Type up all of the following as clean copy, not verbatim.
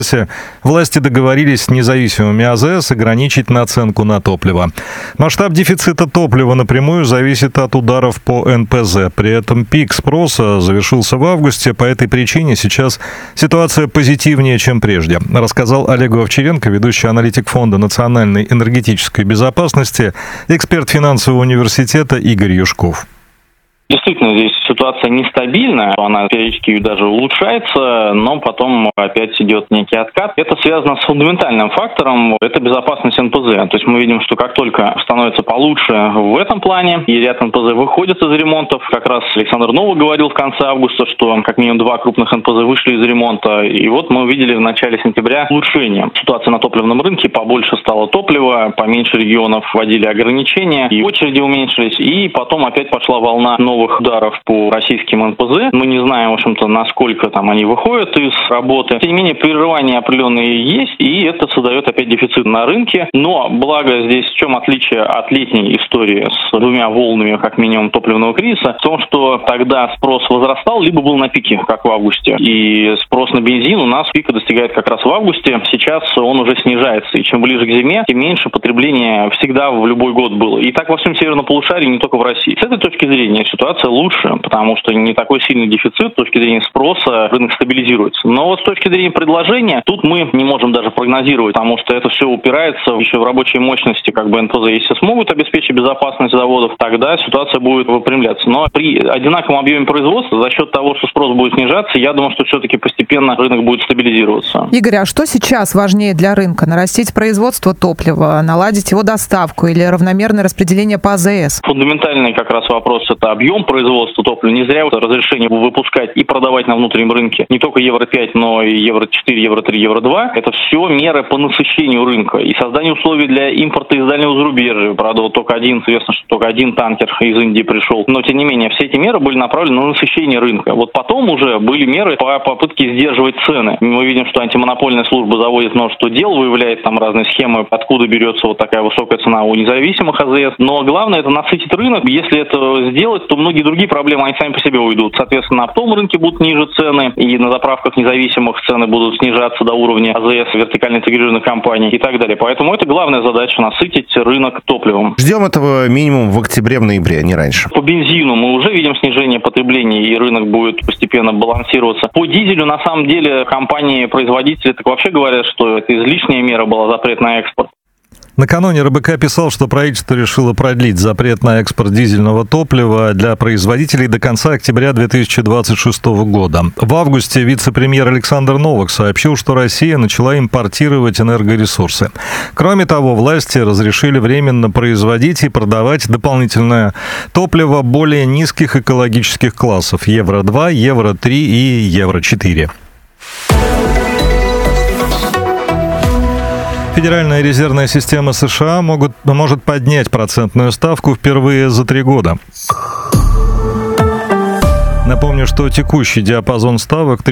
Власти договорились с независимыми АЗС ограничить наценку на топливо. Масштаб дефицита топлива напрямую зависит от ударов по НПЗ. При этом пик спроса завершился в августе. По этой причине сейчас ситуация позитивнее, чем прежде, рассказал Олег Овчаренко, ведущий аналитик Фонда национальной энергетической безопасности, эксперт финансового университета Игорь Юшков. Действительно, здесь ситуация нестабильная, она периодически даже улучшается, но потом опять идет некий откат. Это связано с фундаментальным фактором, это безопасность НПЗ. То есть мы видим, что как только становится получше в этом плане, и ряд НПЗ выходит из ремонтов, как раз Александр Новак говорил в конце августа, что как минимум 2 крупных НПЗ вышли из ремонта, и вот мы увидели в начале сентября улучшение ситуации на топливном рынке, побольше стало топлива, поменьше регионов вводили ограничения, и очереди уменьшились, и потом опять пошла волна новых ударов по российским НПЗ. Мы не знаем, в общем-то, насколько там они выходят из работы. Тем не менее, прерывания определенные есть, и это создает опять дефицит на рынке. Но, благо, здесь в чем отличие от летней истории с 2 волнами, как минимум, топливного кризиса, в том, что тогда спрос возрастал, либо был на пике, как в августе. И спрос на бензин у нас пика достигает как раз в августе. Сейчас он уже снижается. И чем ближе к зиме, тем меньше потребления всегда в любой год было. И так во всем северном полушарии, не только в России. С этой точки зрения ситуация лучше, потому что не такой сильный дефицит, с точки зрения спроса рынок стабилизируется. Но вот с точки зрения предложения, тут мы не можем даже прогнозировать, потому что это все упирается еще в рабочие мощности, как бы НПЗ, если смогут обеспечить безопасность заводов, тогда ситуация будет выпрямляться. Но при одинаковом объеме производства, за счет того, что спрос будет снижаться, я думаю, что все-таки постепенно рынок будет стабилизироваться. Игорь, а что сейчас важнее для рынка? Нарастить производство топлива, наладить его доставку или равномерное распределение по АЗС? Фундаментальный как раз вопрос – это объем производства топлива. Не зря разрешение выпускать и продавать на внутреннем рынке не только Евро-5, но и Евро-4, Евро-3, Евро-2. Это все меры по насыщению рынка и созданию условий для импорта из дальнего зарубежья. Правда, вот известно, что только один танкер из Индии пришел. Но, тем не менее, все эти меры были направлены на насыщение рынка. Вот потом уже были меры по попытке сдерживать цены. Мы видим, что антимонопольная служба заводит множество дел, выявляет там разные схемы, откуда берется вот такая высокая цена у независимых АЗС. Но главное – это насытить рынок. Если это сделать, то многие другие проблемы, они сами по себе уйдут. Соответственно, на оптовом рынке будут ниже цены, и на заправках независимых цены будут снижаться до уровня АЗС, вертикально интегрированных компаний и так далее. Поэтому это главная задача – насытить рынок топливом. Ждем этого минимум в октябре-ноябре, а не раньше. По бензину мы уже видим снижение потребления, и рынок будет постепенно балансироваться. По дизелю, на самом деле, компании-производители так вообще говорят, что это излишняя мера была, запрет на экспорт. Накануне РБК писал, что правительство решило продлить запрет на экспорт дизельного топлива для производителей до конца октября 2026 года. В августе вице-премьер Александр Новак сообщил, что Россия начала импортировать энергоресурсы. Кроме того, власти разрешили временно производить и продавать дополнительное топливо более низких экологических классов Евро-2, Евро-3 и Евро-4. Федеральная резервная система США может поднять процентную ставку впервые за 3 года. Напомню, что текущий диапазон ставок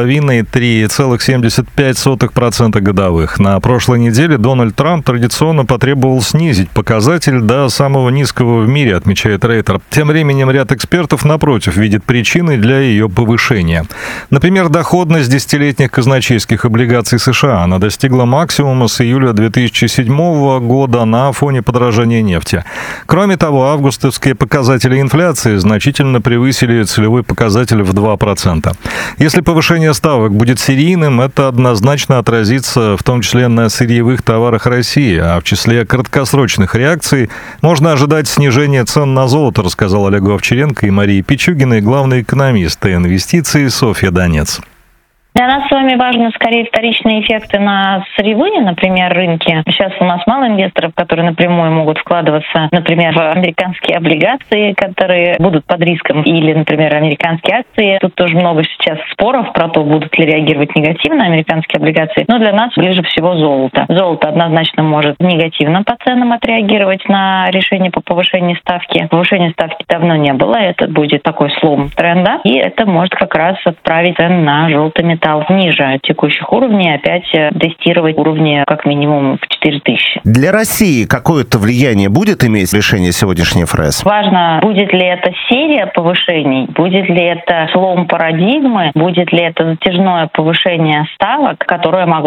3,5-3,75% годовых. На прошлой неделе Дональд Трамп традиционно потребовал снизить показатель до самого низкого в мире, отмечает Рейтер. Тем временем ряд экспертов, напротив, видит причины для ее повышения. Например, доходность десятилетних казначейских облигаций США. Она достигла максимума с июля 2007 года на фоне подорожания нефти. Кроме того, августовские показатели инфляции значительно превысили целевой показатель в 2%. Если повышение ставок будет серийным, это однозначно отразится в том числе на сырьевых товарах России, а в числе краткосрочных реакций можно ожидать снижения цен на золото, рассказал Олег Овчаренко и Мария Пичугина, главный экономист инвестиций Софья Донец. Для нас с вами важны скорее вторичные эффекты на сырьевые, например, рынки. Сейчас у нас мало инвесторов, которые напрямую могут вкладываться, например, в американские облигации, которые будут под риском, или, например, американские акции. Тут тоже много сейчас споров про то, будут ли реагировать негативно американские облигации. Но для нас ближе всего золото. Золото однозначно может негативно по ценам отреагировать на решение по повышению ставки. Повышения ставки давно не было. Это будет такой слом тренда. И это может как раз отправить цены на желтый металл капитал ниже текущих уровней, опять тестировать уровни как минимум в 4000. Для России какое-то влияние будет иметь решение сегодняшней ФРС? Важно, будет ли это серия повышений, будет ли это слом парадигмы, будет ли это затяжное повышение ставок, которое могло